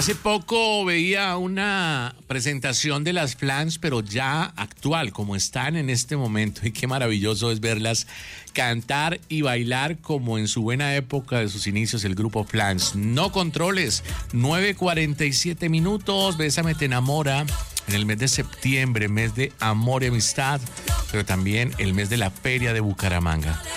Hace poco veía una presentación de las Flans, pero ya actual, como están en este momento. Y qué maravilloso es verlas cantar y bailar como en su buena época de sus inicios, el grupo Flans. No controles, 9:47 minutos, Bésame te enamora. En el mes de septiembre, mes de amor y amistad, pero también el mes de la Feria de Bucaramanga.